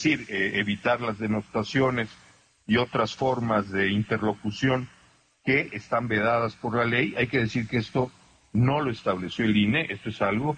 decir, evitar las denostaciones y otras formas de interlocución que están vedadas por la ley. Hay que decir que esto no lo estableció el INE, esto es algo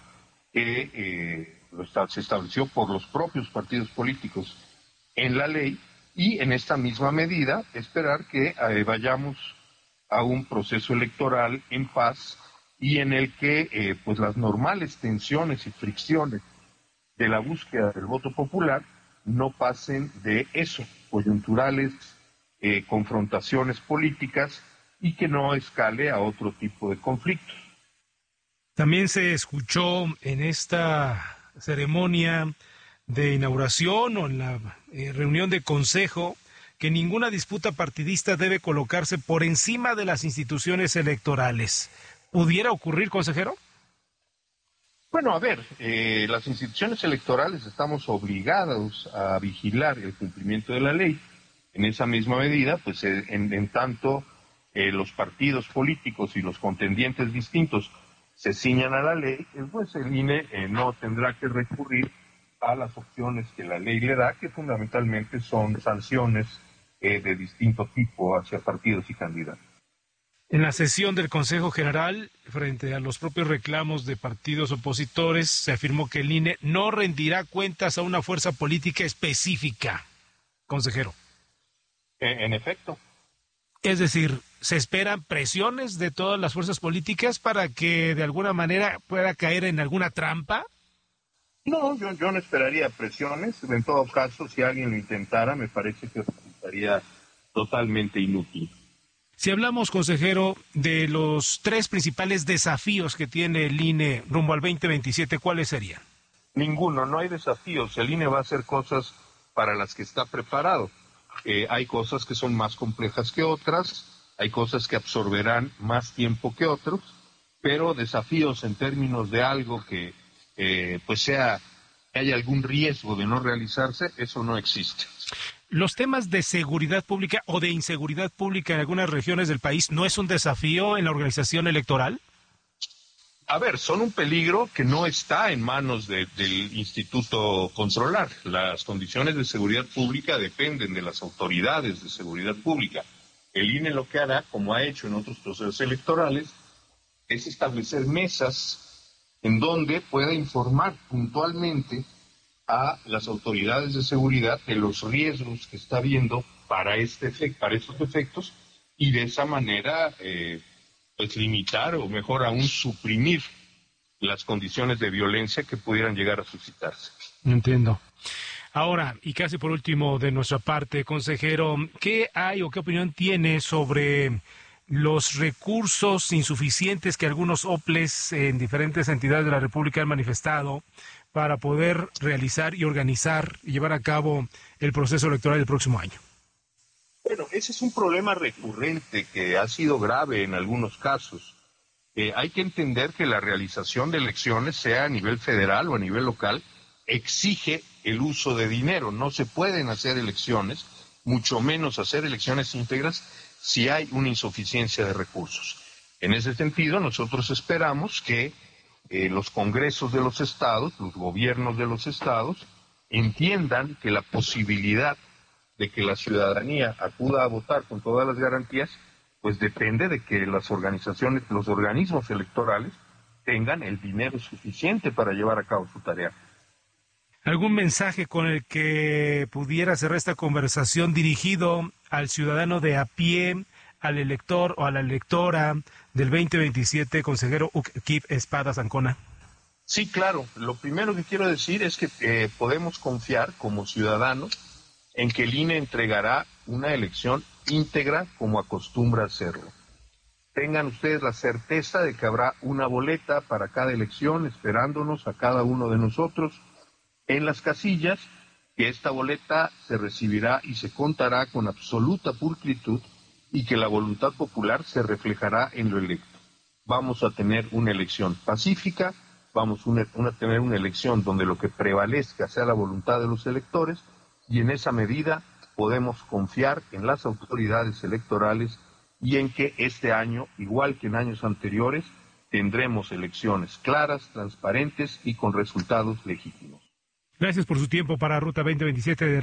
que se estableció por los propios partidos políticos en la ley, y en esta misma medida esperar que vayamos a un proceso electoral en paz y en el que pues las normales tensiones y fricciones de la búsqueda del voto popular no pasen de eso, coyunturales, confrontaciones políticas, y que no escale a otro tipo de conflictos. También se escuchó en esta ceremonia de inauguración o en la reunión de consejo que ninguna disputa partidista debe colocarse por encima de las instituciones electorales. ¿Pudiera ocurrir, consejero? Bueno, a ver, las instituciones electorales estamos obligados a vigilar el cumplimiento de la ley. En esa misma medida, pues en tanto los partidos políticos y los contendientes distintos se ciñan a la ley, pues el INE no tendrá que recurrir a las opciones que la ley le da, que fundamentalmente son sanciones de distinto tipo hacia partidos y candidatos. En la sesión del Consejo General, frente a los propios reclamos de partidos opositores, se afirmó que el INE no rendirá cuentas a una fuerza política específica, consejero. En efecto. Es decir, ¿se esperan presiones de todas las fuerzas políticas para que de alguna manera pueda caer en alguna trampa? No, yo no esperaría presiones. En todo caso, si alguien lo intentara, me parece que resultaría totalmente inútil. Si hablamos, consejero, de los 3 principales desafíos que tiene el INE rumbo al 2027, ¿cuáles serían? Ninguno, no hay desafíos. El INE va a hacer cosas para las que está preparado. Hay cosas que son más complejas que otras, hay cosas que absorberán más tiempo que otros, pero desafíos en términos de algo que que haya algún riesgo de no realizarse, eso no existe. ¿Los temas de seguridad pública o de inseguridad pública en algunas regiones del país no es un desafío en la organización electoral? A ver, son un peligro que no está en manos del Instituto controlar. Las condiciones de seguridad pública dependen de las autoridades de seguridad pública. El INE lo que hará, como ha hecho en otros procesos electorales, es establecer mesas en donde pueda informar puntualmente a las autoridades de seguridad de los riesgos que está viendo para estos efectos, y de esa manera pues limitar o mejor aún suprimir las condiciones de violencia que pudieran llegar a suscitarse. Entiendo. Ahora, y casi por último de nuestra parte, consejero, ¿qué hay o qué opinión tiene sobre los recursos insuficientes que algunos OPLES en diferentes entidades de la República han manifestado para poder realizar y organizar y llevar a cabo el proceso electoral del próximo año? Bueno, ese es un problema recurrente que ha sido grave en algunos casos. Hay que entender que la realización de elecciones, sea a nivel federal o a nivel local, exige el uso de dinero. No se pueden hacer elecciones, mucho menos hacer elecciones íntegras, si hay una insuficiencia de recursos. En ese sentido, nosotros esperamos que los congresos de los estados, los gobiernos de los estados, entiendan que la posibilidad de que la ciudadanía acuda a votar con todas las garantías, pues depende de que las organizaciones, los organismos electorales tengan el dinero suficiente para llevar a cabo su tarea. ¿Algún mensaje con el que pudiera cerrar esta conversación dirigido al ciudadano de a pie, al elector o a la electora del 2027, consejero Ukip Espadas Ancona? Sí, claro. Lo primero que quiero decir es que podemos confiar como ciudadanos en que el INE entregará una elección íntegra como acostumbra hacerlo. Tengan ustedes la certeza de que habrá una boleta para cada elección esperándonos a cada uno de nosotros en las casillas, que esta boleta se recibirá y se contará con absoluta pulcritud y que la voluntad popular se reflejará en lo electo. Vamos a tener una elección pacífica, vamos a tener una elección donde lo que prevalezca sea la voluntad de los electores, y en esa medida podemos confiar en las autoridades electorales y en que este año, igual que en años anteriores, tendremos elecciones claras, transparentes y con resultados legítimos. Gracias por su tiempo para Ruta 2027 de